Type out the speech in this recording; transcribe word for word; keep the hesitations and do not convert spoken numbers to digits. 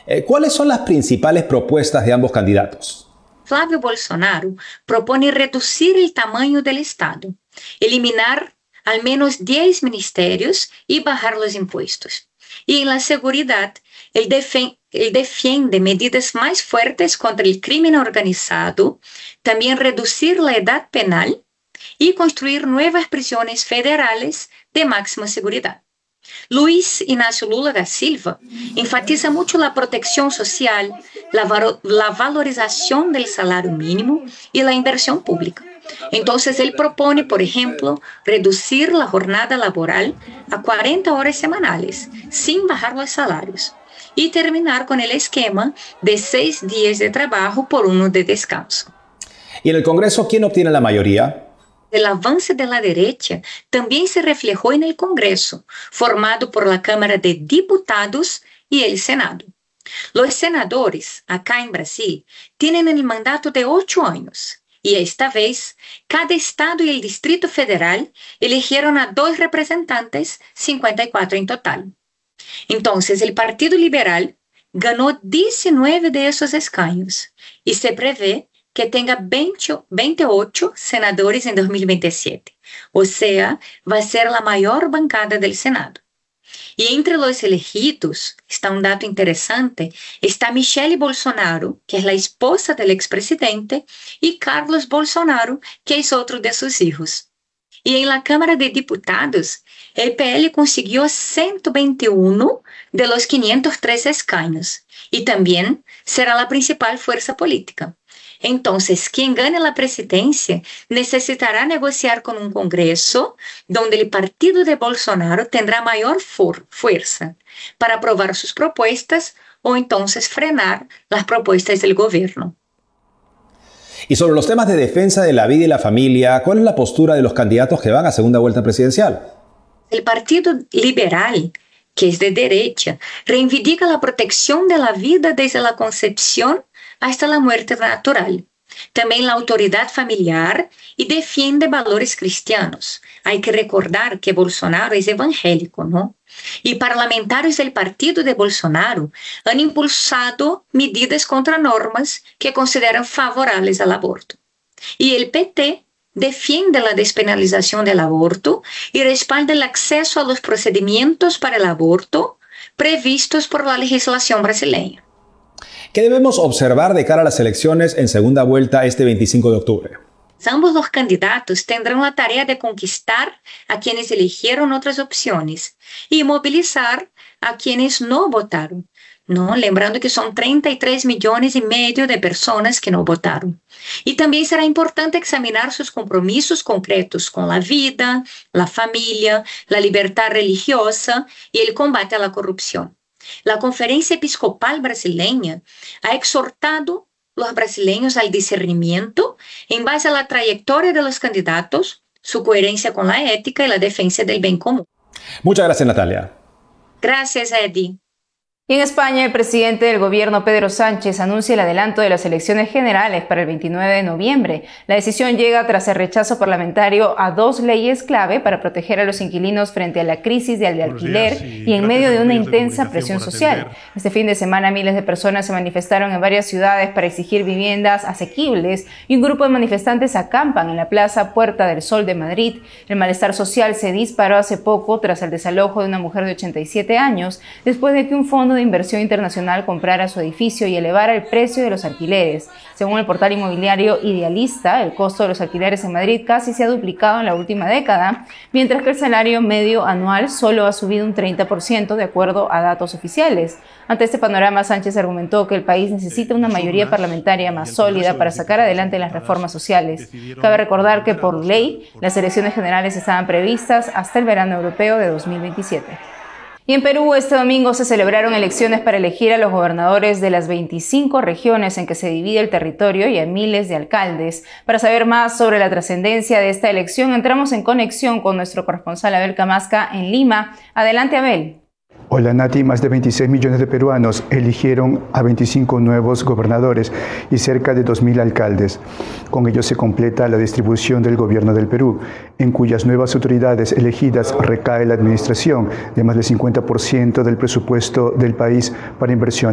Eh, ¿Cuáles son las principales propuestas de ambos candidatos? Flávio Bolsonaro propone reducir el tamaño del Estado, eliminar al menos diez ministerios y bajar los impuestos. Y en la seguridad, él, defen- él defiende medidas más fuertes contra el crimen organizado, también reducir la edad penal y construir nuevas prisiones federales de máxima seguridad. Luiz Inácio Lula da Silva enfatiza mucho la protección social, la, varo- la valorización del salario mínimo y la inversión pública. Entonces, él propone, por ejemplo, reducir la jornada laboral a cuarenta horas semanales, sin bajar los salarios, y terminar con el esquema de seis días de trabajo por uno de descanso. ¿Y en el Congreso quién obtiene la mayoría? El avance de la derecha también se reflejó en el Congreso, formado por la Cámara de Diputados y el Senado. Los senadores, acá en Brasil, tienen el mandato de ocho años. Y esta vez, cada estado y el Distrito Federal eligieron a dos representantes, cincuenta y cuatro en total. Entonces, el Partido Liberal ganó diecinueve de esos escaños y se prevé que tenga veinte, veintiocho senadores en dos mil veintisiete. O sea, va a ser la mayor bancada del Senado. Y entre los elegidos, está un dato interesante, está Michelle Bolsonaro, que es la esposa del expresidente, y Carlos Bolsonaro, que es otro de sus hijos. Y en la Cámara de Diputados, el P L consiguió ciento veintiuno de los quinientos tres escaños y también será la principal fuerza política. Entonces, quien gane la presidencia necesitará negociar con un Congreso donde el partido de Bolsonaro tendrá mayor for- fuerza para aprobar sus propuestas o entonces frenar las propuestas del gobierno. Y sobre los temas de defensa de la vida y la familia, ¿cuál es la postura de los candidatos que van a segunda vuelta presidencial? El Partido Liberal, que es de derecha, reivindica la protección de la vida desde la concepción hasta la muerte natural. También la autoridad familiar y defiende valores cristianos. Hay que recordar que Bolsonaro es evangélico, ¿no? Y parlamentarios del partido de Bolsonaro han impulsado medidas contra normas que consideran favorables al aborto. Y el P T defiende la despenalización del aborto y respalda el acceso a los procedimientos para el aborto previstos por la legislación brasileña. ¿Qué debemos observar de cara a las elecciones en segunda vuelta este veinticinco de octubre? Ambos los candidatos tendrán la tarea de conquistar a quienes eligieron otras opciones y movilizar a quienes no votaron, ¿no? Lembrando que son treinta y tres millones y medio de personas que no votaron. Y también será importante examinar sus compromisos concretos con la vida, la familia, la libertad religiosa y el combate a la corrupción. La Conferencia Episcopal Brasileña ha exhortado a los brasileños al discernimiento en base a la trayectoria de los candidatos, su coherencia con la ética y la defensa del bien común. Muchas gracias, Natalia. Gracias, Eddie. Y en España, el presidente del gobierno, Pedro Sánchez, anuncia el adelanto de las elecciones generales para el veintinueve de noviembre. La decisión llega tras el rechazo parlamentario a dos leyes clave para proteger a los inquilinos frente a la crisis de alquiler y en medio de una intensa presión social. Este fin de semana, miles de personas se manifestaron en varias ciudades para exigir viviendas asequibles y un grupo de manifestantes acampan en la Plaza Puerta del Sol de Madrid. El malestar social se disparó hace poco tras el desalojo de una mujer de ochenta y siete años, después de que un fondo de inversión internacional comprara su edificio y elevara el precio de los alquileres. Según el portal inmobiliario Idealista, el costo de los alquileres en Madrid casi se ha duplicado en la última década, mientras que el salario medio anual solo ha subido un treinta por ciento de acuerdo a datos oficiales. Ante este panorama, Sánchez argumentó que el país necesita una mayoría parlamentaria más sólida para sacar adelante las reformas sociales. Cabe recordar que por ley, las elecciones generales estaban previstas hasta el verano europeo de dos mil veintisiete. Y en Perú, este domingo se celebraron elecciones para elegir a los gobernadores de las veinticinco regiones en que se divide el territorio y a miles de alcaldes. Para saber más sobre la trascendencia de esta elección, entramos en conexión con nuestro corresponsal Abel Camasca en Lima. Adelante, Abel. Hola Nati, más de veintiséis millones de peruanos eligieron a veinticinco nuevos gobernadores y cerca de dos mil alcaldes. Con ello se completa la distribución del gobierno del Perú, en cuyas nuevas autoridades elegidas recae la administración de más del cincuenta por ciento del presupuesto del país para inversión